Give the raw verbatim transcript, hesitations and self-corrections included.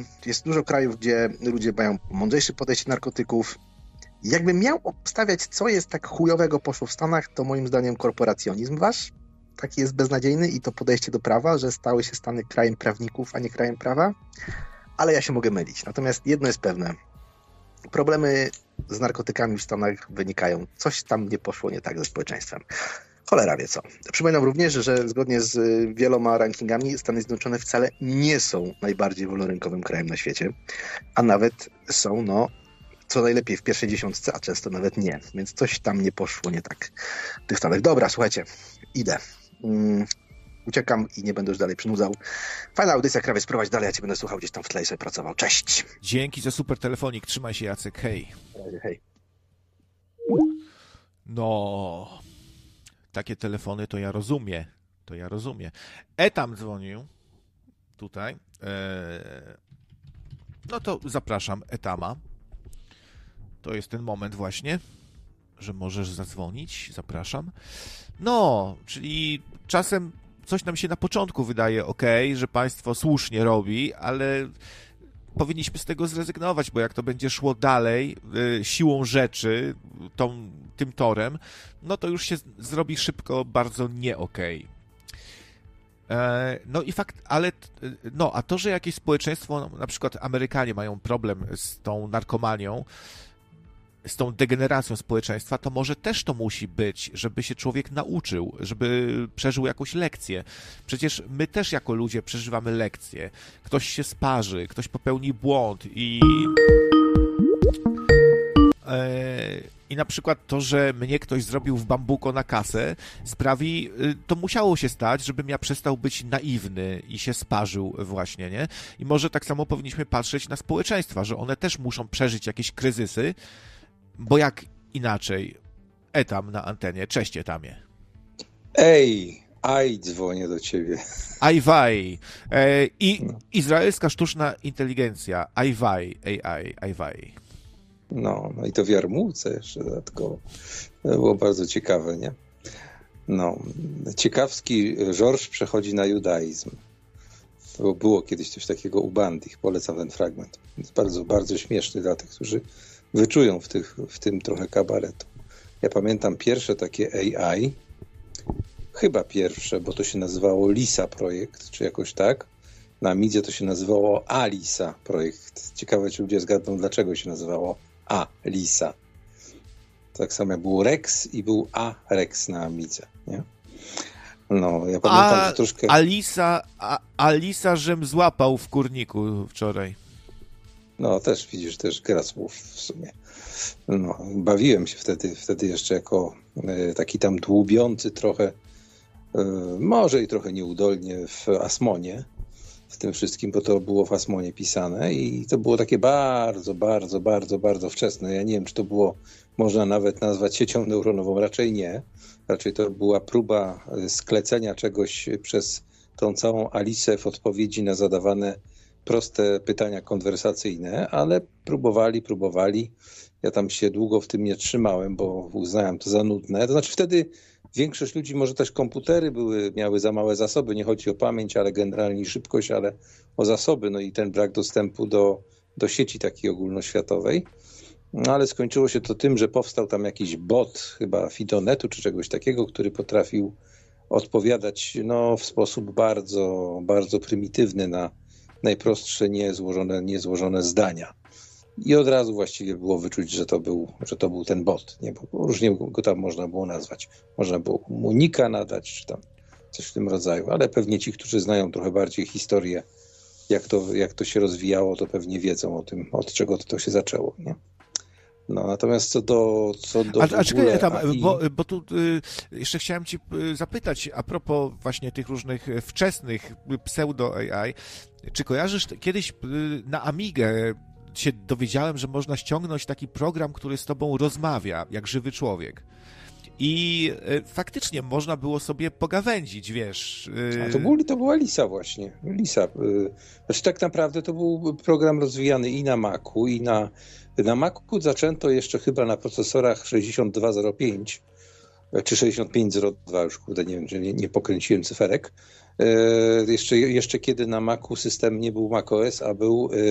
jest dużo krajów, gdzie ludzie mają mądrzejsze podejście do narkotyków. Jakbym miał obstawiać, co jest tak chujowego poszło w Stanach, to moim zdaniem korporacjonizm wasz taki jest beznadziejny i to podejście do prawa, że stały się Stany krajem prawników, a nie krajem prawa. Ale ja się mogę mylić. Natomiast jedno jest pewne. Problemy z narkotykami w Stanach wynikają. Coś tam nie poszło nie tak ze społeczeństwem. Cholera wie co. Przypominam również, że zgodnie z wieloma rankingami Stany Zjednoczone wcale nie są najbardziej wolnorynkowym krajem na świecie, a nawet są, no, co najlepiej w pierwszej dziesiątce, a często nawet nie. Więc coś tam nie poszło nie tak w tych Stanach. Dobra, słuchajcie, idę. Um, uciekam i nie będę już dalej przynudzał. Fajna audycja, Krawiec, prowadź dalej, ja cię będę słuchał, gdzieś tam w tle sobie pracował. Cześć! Dzięki za super telefonik, trzymaj się, Jacek, hej. Hej. No, takie telefony to ja rozumiem, to ja rozumiem. Etam dzwonił tutaj, eee, no to zapraszam Etama. To jest ten moment właśnie, że możesz zadzwonić, zapraszam. No, czyli czasem coś nam się na początku wydaje ok, że państwo słusznie robi, ale powinniśmy z tego zrezygnować, bo jak to będzie szło dalej y, siłą rzeczy, tą, tym torem, no to już się zrobi szybko bardzo nie okej. E, no i fakt, ale no, a to, że jakieś społeczeństwo, no, na przykład Amerykanie mają problem z tą narkomanią, z tą degeneracją społeczeństwa, to może też to musi być, żeby się człowiek nauczył, żeby przeżył jakąś lekcję. Przecież my też jako ludzie przeżywamy lekcje. Ktoś się sparzy, ktoś popełni błąd i... I na przykład to, że mnie ktoś zrobił w bambuko na kasę, sprawi, to musiało się stać, żebym ja przestał być naiwny i się sparzył właśnie, nie? I może tak samo powinniśmy patrzeć na społeczeństwa, że one też muszą przeżyć jakieś kryzysy, bo jak inaczej? Etam na antenie. Cześć, Etamie. Ej, aj, dzwonię do ciebie. Ajwaj. E, I no. Izraelska sztuczna inteligencja. Ajwaj, A I, ajwaj. No, no i to w Jarmułce jeszcze dodatkowo. To było bardzo ciekawe, nie? No, ciekawski Żorż przechodzi na judaizm. To było kiedyś coś takiego u Bandich. Polecam ten fragment. Jest bardzo, bardzo śmieszny dla tych, którzy wyczują w, tych, w tym trochę kabaretu. Ja pamiętam pierwsze takie A I, chyba pierwsze, bo to się nazywało Lisa projekt, czy jakoś tak. Na Amidzie to się nazywało Alisa projekt. Ciekawe, czy ludzie zgadną, dlaczego się nazywało A-Lisa. Tak samo jak był Rex i był A-Rex na Amidze, nie? No, ja pamiętam, a, że troszkę... Alisa, a, Alisa, żem złapał w kurniku wczoraj. No, też widzisz, też gra słów w sumie. No, bawiłem się wtedy, wtedy jeszcze jako e, taki tam dłubiący trochę, e, może i trochę nieudolnie w Asmonie, w tym wszystkim, bo to było w Asmonie pisane i to było takie bardzo, bardzo, bardzo, bardzo wczesne. Ja nie wiem, czy to było, można nawet nazwać siecią neuronową, raczej nie. Raczej to była próba sklecenia czegoś przez tą całą Alisę w odpowiedzi na zadawane proste pytania konwersacyjne, ale próbowali, próbowali. Ja tam się długo w tym nie trzymałem, bo uznałem to za nudne. To znaczy wtedy większość ludzi, może też komputery były, miały za małe zasoby, nie chodzi o pamięć, ale generalnie szybkość, ale o zasoby, no i ten brak dostępu do, do sieci takiej ogólnoświatowej. No ale skończyło się to tym, że powstał tam jakiś bot, chyba Fidonetu czy czegoś takiego, który potrafił odpowiadać no, w sposób bardzo, bardzo prymitywny na najprostsze, niezłożone, niezłożone zdania. I od razu właściwie było wyczuć, że to był, że to był ten bot. Nie? Bo różnie go tam można było nazwać. Można było mu nika nadać, czy tam coś w tym rodzaju. Ale pewnie ci, którzy znają trochę bardziej historię, jak to, jak to się rozwijało, to pewnie wiedzą o tym, od czego to się zaczęło. Nie? No, natomiast co do... Co do a, a czekaj, tam, A I... bo, bo tu y, jeszcze chciałem ci zapytać, a propos właśnie tych różnych wczesnych pseudo-A I, czy kojarzysz, kiedyś y, na Amigę się dowiedziałem, że można ściągnąć taki program, który z tobą rozmawia, jak żywy człowiek. I y, faktycznie można było sobie pogawędzić, wiesz. Y... A to, był, to była Lisa właśnie. Lisa. Y, znaczy tak naprawdę to był program rozwijany i na Macu, i na... Na Macu zaczęto jeszcze chyba na procesorach sześćdziesiąt dwa zero pięć czy sześćdziesiąt pięć zero dwa, już kurde, nie wiem, czy nie, nie pokręciłem cyferek. E, jeszcze, jeszcze kiedy na Macu system nie był macOS, a był